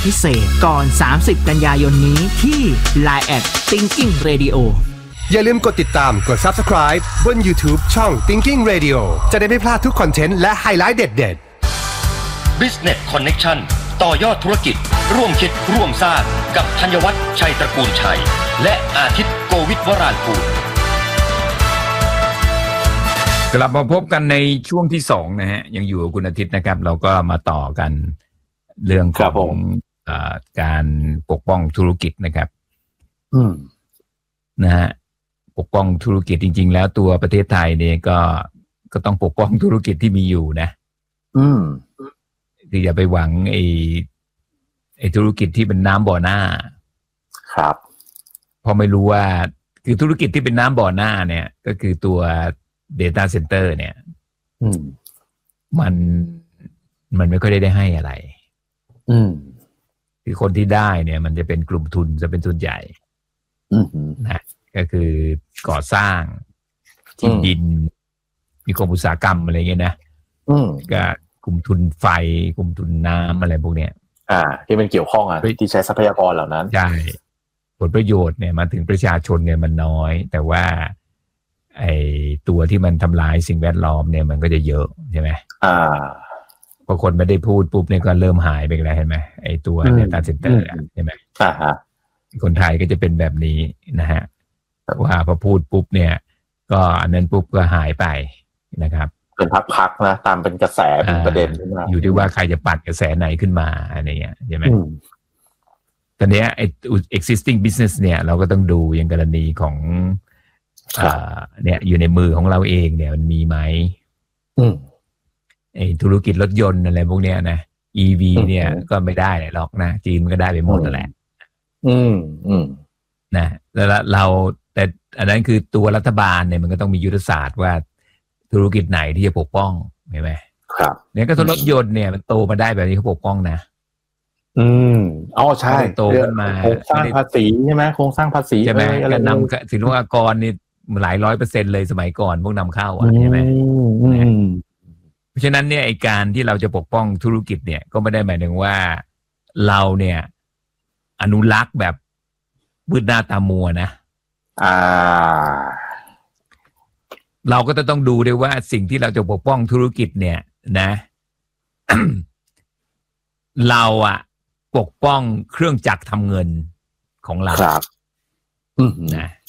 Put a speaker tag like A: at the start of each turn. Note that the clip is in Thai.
A: พิเศษก่อน30กันยายนนี้ที่ Line @Thinking Radio
B: อย่าลืมกดติดตามกด Subscribe บน YouTube ช่อง Thinking Radio จะได้ไม่พลาดทุกคอนเทนต์และไฮไลท์เด็ดๆ
C: Business Connection ต่อยอดธุรกิจร่วมคิดร่วมสร้างกับธัญวัฒน์ชัยตระกูลชัยและอาทิตย์โกวิทวรานกูล
D: กลับมาพบกันในช่วงที่2นะฮะยังอยู่กับคุณอาทิตย์นะครับเราก็มาต่อกันเรื่องของการปกป้องธุรกิจนะครับนะฮะปกป้องธุรกิจจริงๆแล้วตัวประเทศไทยเนี่ยก็ต้องปกป้องธุรกิจที่มีอยู่นะคืออย่าไปหวังไอ้ธุรกิจที่เป็นน้ำบ่อหน้า
E: ครับ
D: เพราะไม่รู้ว่าคือธุรกิจที่เป็นน้ำบ่อหน้าเนี่ยก็คือตัว Data Center เนี่ยมันไม่ค่อยได้ให้อะไรคือคนที่ได้เนี่ยมันจะเป็นกลุ่มทุนจะเป็นทุนใหญ่นะก็คือก่อสร้างที่ดินมีกรมอุตสาหกรรมอะไรเงี้ยนะก็กลุ่มทุนไฟกลุ่มทุนน้ำอะไรพวกเนี้ย
E: ที่มันเกี่ยวข้องที่ใช้ทรัพยากรเหล่านั้น
D: ใช่ผลประโยชน์เนี่ยมาถึงประชาชนเนี่ยมันน้อยแต่ว่าไอ้ตัวที่มันทำลายสิ่งแวดล้อมเนี่ยมันก็จะเยอะใช่ไหมพอคนไม่ได้พูดปุ๊บเนี่ยก็เริ่มหายไปแล้วเห็นไหมไอ้ตัว Data Center ใช่ไหมคนไทยก็จะเป็นแบบนี้นะฮะว่าพอพูดปุ๊บเนี่ยก็อันนั้นปุ๊บก็หายไปนะครับ
E: เป็นพักๆนะตามเป็นกระแสเป็นประเด็นขึ้นมา
D: อยู่ที่ว่าใครจะปัดกระแสไหนขึ้นมาอะไรเงี้ยใช่ไหมตอนนี้ไอ้ existing business เนี่ยเราก็ต้องดูอย่างกรณีของเนี่ยอยู่ในมือของเราเองเนี่ยมันมีไหมไอ้ธุรกิจรถยนต์อะไรพวกเนี้ยนะ EV เนี่ยก็ไม่ได้หรอกนะจีนก็ได้ไปหมดนั่นแหละนะแล้วเราแต่อันนั้นคือตัวรัฐบาลเนี่ยมันก็ต้องมียุทธศาสตร์ว่าธุรกิจไหนที่จะปกป้องเห็นไหม
E: ครับ
D: เนี่ยก็รถยนต์เนี่ยมันโตมาได้แบบนี้เขาปกป้องนะ
E: ใช่
D: โตขึ้นมา
E: โครงสร้างภาษีใช่ไหมโครงสร้างภาษี
D: ใช่ไหมการนำสินค้ากรนี่หลาย100%เลยสมัยก่อนพวกนำเข้าใช่ไหมเพราะฉะนั้นเนี่ยไอการที่เราจะปกป้องธุรกิจเนี่ยก็ไม่ได้หมายถึงว่าเราเนี่ยอนุรักษ์แบบมืดหน้าตามัวนะเราก็จะต้องดูด้วยว่าสิ่งที่เราจะปกป้องธุรกิจเนี่ยนะ เราปกป้องเครื่องจักรทำเงินของเรา
E: ครับ
D: นะ